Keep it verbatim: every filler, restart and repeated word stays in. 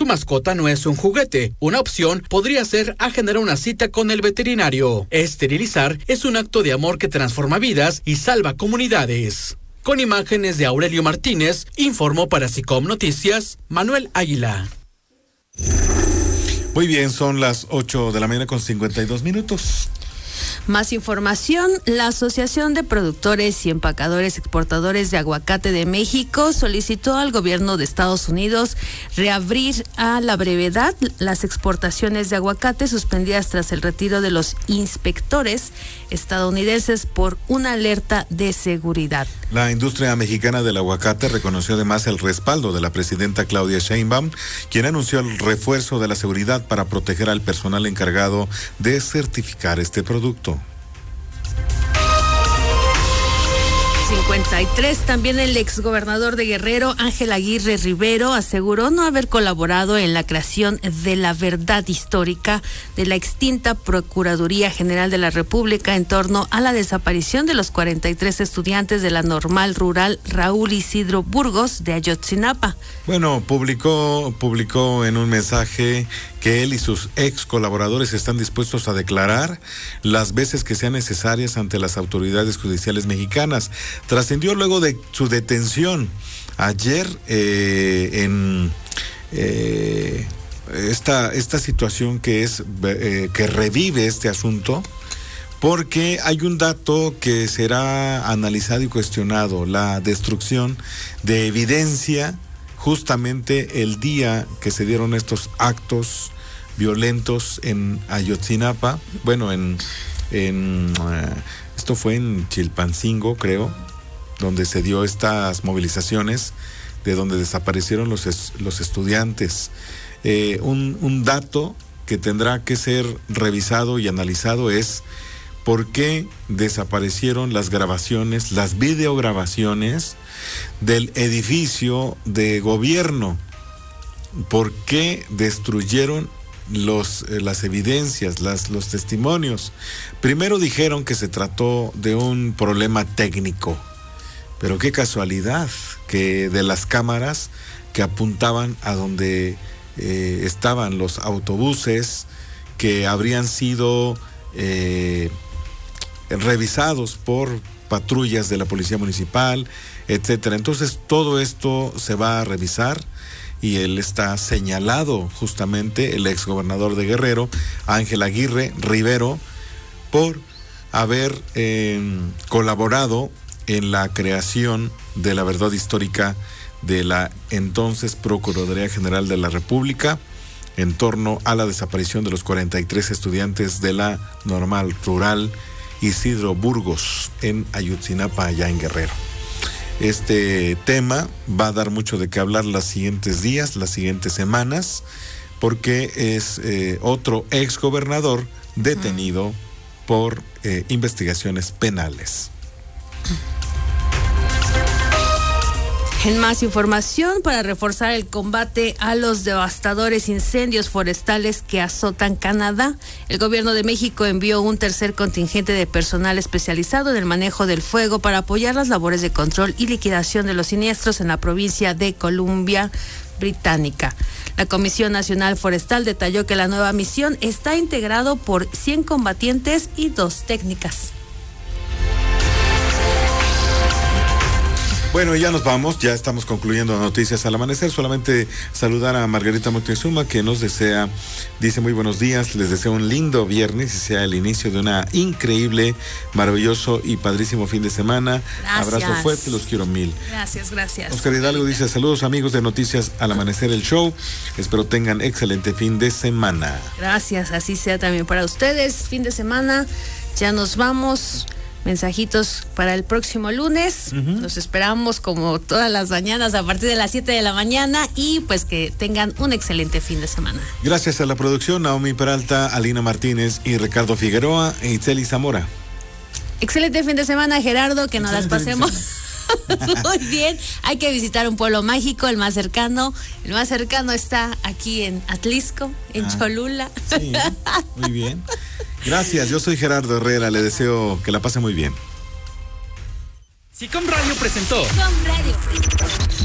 tu mascota no es un juguete, una opción podría ser agendar una cita con el veterinario. Esterilizar es un acto de amor que transforma vidas y salva comunidades. Con imágenes de Aurelio Martínez, informó para SICOM Noticias, Manuel Águila. Muy bien, son las ocho de la mañana con cincuenta y dos minutos. Más información, la Asociación de Productores y Empacadores Exportadores de Aguacate de México solicitó al gobierno de Estados Unidos reabrir a la brevedad las exportaciones de aguacate suspendidas tras el retiro de los inspectores estadounidenses por una alerta de seguridad. La industria mexicana del aguacate reconoció además el respaldo de la presidenta Claudia Sheinbaum, quien anunció el refuerzo de la seguridad para proteger al personal encargado de certificar este producto. cincuenta y tres, también el exgobernador de Guerrero, Ángel Aguirre Rivero, aseguró no haber colaborado en la creación de la verdad histórica de la extinta Procuraduría General de la República en torno a la desaparición de los cuarenta y tres estudiantes de la Normal Rural Raúl Isidro Burgos de Ayotzinapa. Bueno, publicó, publicó en un mensaje que él y sus ex colaboradores están dispuestos a declarar las veces que sean necesarias ante las autoridades judiciales mexicanas. Trascendió luego de su detención ayer eh, en eh, esta, esta situación que es eh, que revive este asunto, porque hay un dato que será analizado y cuestionado: la destrucción de evidencia justamente el día que se dieron estos actos violentos en Ayotzinapa. Bueno, en, en uh, esto fue en Chilpancingo, creo, donde se dio estas movilizaciones, de donde desaparecieron los, es, los estudiantes. Eh, un, un dato que tendrá que ser revisado y analizado es por qué desaparecieron las grabaciones, las videograbaciones del edificio de gobierno. ¿Por qué destruyeron los, eh, las evidencias, las, los testimonios? Primero dijeron que se trató de un problema técnico, pero qué casualidad que de las cámaras que apuntaban a donde eh, estaban los autobuses que habrían sido eh, revisados por patrullas de la Policía Municipal, etcétera. Entonces todo esto se va a revisar y él está señalado, justamente el exgobernador de Guerrero, Ángel Aguirre Rivero, por haber eh, colaborado en la creación de la verdad histórica de la entonces Procuraduría General de la República en torno a la desaparición de los cuarenta y tres estudiantes de la Normal Rural Isidro Burgos en Ayotzinapa, allá en Guerrero. Este tema va a dar mucho de qué hablar los siguientes días, las siguientes semanas, porque es eh, otro exgobernador detenido mm. por eh, investigaciones penales. En más información, para reforzar el combate a los devastadores incendios forestales que azotan Canadá, el gobierno de México envió un tercer contingente de personal especializado en el manejo del fuego para apoyar las labores de control y liquidación de los siniestros en la provincia de Columbia Británica. La Comisión Nacional Forestal detalló que la nueva misión está integrado por cien combatientes y dos técnicas. Bueno, ya nos vamos, ya estamos concluyendo Noticias al Amanecer. Solamente saludar a Margarita Moctezuma, que nos desea, dice muy buenos días, les deseo un lindo viernes y sea el inicio de una increíble, maravilloso y padrísimo fin de semana. Gracias. Abrazo fuerte, los quiero mil. Gracias, gracias. Oscar Hidalgo dice, saludos amigos de Noticias al Amanecer, el show. Espero tengan excelente fin de semana. Gracias, así sea también para ustedes. Fin de semana, ya nos vamos. Mensajitos para el próximo lunes. Uh-huh. Los esperamos como todas las mañanas a partir de las siete de la mañana y pues que tengan un excelente fin de semana. Gracias a la producción, Naomi Peralta, Alina Martínez y Ricardo Figueroa e Itzeli Zamora. Excelente fin de semana, Gerardo, que nos las pasemos muy bien. Hay que visitar un pueblo mágico, el más cercano. El más cercano está aquí en Atlisco, en ah, Cholula. Sí, muy bien. Gracias, yo soy Gerardo Herrera, le deseo que la pase muy bien. SICOM Radio presentó SICOM Radio.